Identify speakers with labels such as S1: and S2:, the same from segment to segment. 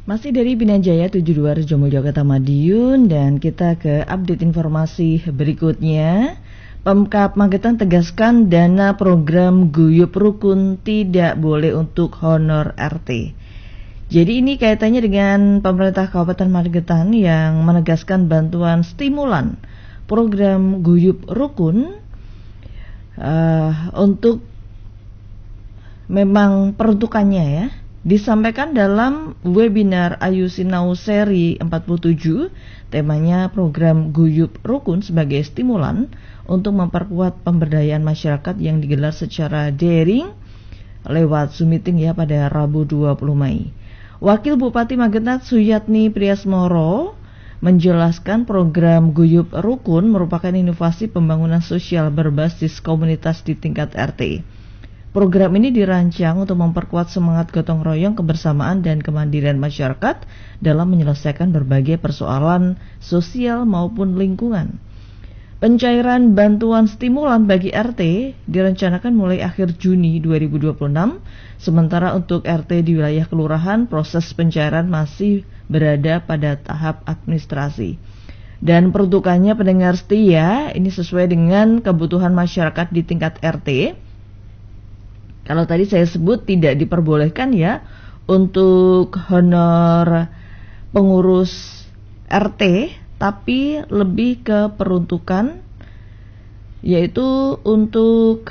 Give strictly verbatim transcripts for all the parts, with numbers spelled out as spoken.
S1: Masih dari Binanjaya tujuh puluh dua Rejomulyo Kota Madiun, dan kita ke update informasi berikutnya. Pemkab Magetan tegaskan dana program Guyup Rukun tidak boleh untuk honor R T. Jadi ini kaitannya dengan pemerintah Kabupaten Magetan yang menegaskan bantuan stimulan program Guyup Rukun uh, untuk memang peruntukannya ya disampaikan dalam webinar Ayu Sinau seri empat puluh tujuh. Temanya program Guyup Rukun sebagai stimulan untuk memperkuat pemberdayaan masyarakat yang digelar secara daring lewat Zoom meeting ya pada Rabu dua puluh Mei. Wakil Bupati Magetan Suyatni Priasmoro menjelaskan program Guyup Rukun merupakan inovasi pembangunan sosial berbasis komunitas di tingkat R T. Program ini dirancang untuk memperkuat semangat gotong royong, kebersamaan, dan kemandirian masyarakat dalam menyelesaikan berbagai persoalan sosial maupun lingkungan. Pencairan bantuan stimulan bagi R T direncanakan mulai akhir Juni dua ribu dua puluh enam, sementara untuk R T di wilayah kelurahan proses pencairan masih berada pada tahap administrasi. Dan peruntukannya pendengar setia, ini sesuai dengan kebutuhan masyarakat di tingkat R T. Kalau tadi saya sebut tidak diperbolehkan ya untuk honor pengurus R T, tapi lebih ke peruntukan, yaitu untuk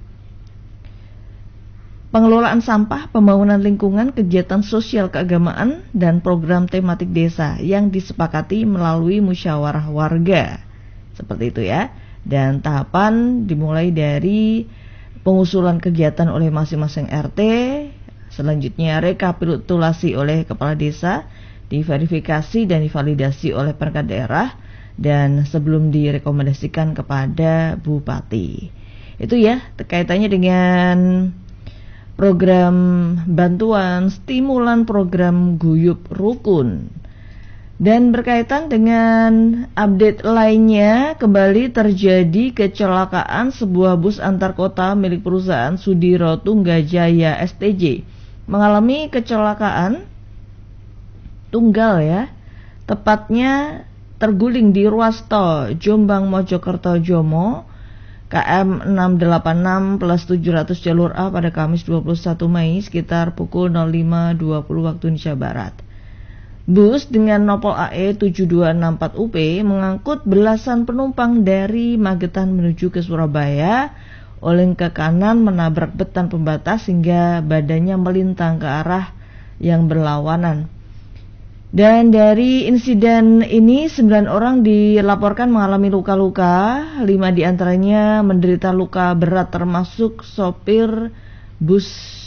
S1: pengelolaan sampah, pembangunan lingkungan, kegiatan sosial keagamaan, dan program tematik desa yang disepakati melalui musyawarah warga. Seperti itu ya. Dan tahapan dimulai dari pengusulan kegiatan oleh masing-masing R T, selanjutnya rekapitulasi oleh kepala desa, diverifikasi dan divalidasi oleh perangkat daerah, dan sebelum direkomendasikan kepada bupati. Itu ya kaitannya dengan program bantuan stimulan program Guyup Rukun. Dan berkaitan dengan update lainnya, kembali terjadi kecelakaan sebuah bus antar kota milik perusahaan Sudiro Tunggajaya S T J. Mengalami kecelakaan tunggal ya, tepatnya terguling di ruas tol Jombang Mojokerto Jomo K M enam delapan enam plus tujuh ratus jalur A pada Kamis dua puluh satu Mei sekitar pukul nol lima dua puluh waktu Indonesia Barat. Bus dengan nopol A E tujuh dua enam empat U P mengangkut belasan penumpang dari Magetan menuju ke Surabaya. Oleng ke kanan menabrak beton pembatas hingga badannya melintang ke arah yang berlawanan. Dan dari insiden ini sembilan orang dilaporkan mengalami luka-luka, lima diantaranya menderita luka berat termasuk sopir bus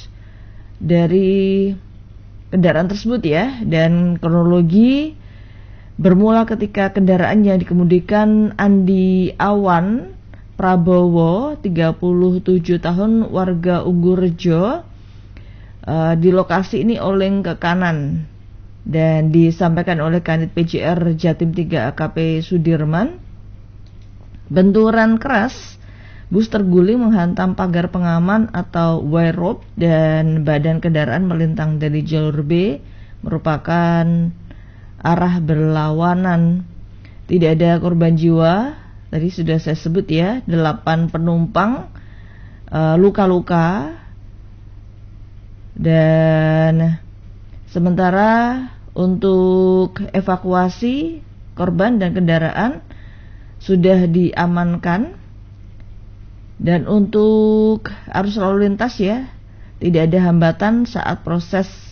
S1: dari kendaraan tersebut ya. Dan kronologi bermula ketika kendaraan yang dikemudikan Andi Awan Prabowo tiga puluh tujuh tahun warga Unggurejo uh, di lokasi ini oleng ke kanan, dan disampaikan oleh Kanit P J R Jatim tiga A K P Sudirman. Benturan keras, bus terguling menghantam pagar pengaman atau wire rope dan badan kendaraan melintang dari jalur B merupakan arah berlawanan. Tidak ada korban jiwa, tadi sudah saya sebut ya, delapan penumpang uh, luka-luka. Dan sementara untuk evakuasi korban dan kendaraan sudah diamankan. Dan untuk arus lalu lintas ya, tidak ada hambatan saat proses